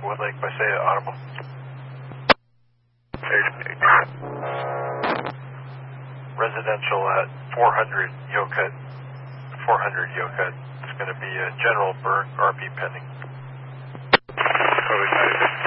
Woodlake by Say Audible. Residential at 400 Yocut. 400 Yocut. It's going to be a general burn, RP pending. Code 9.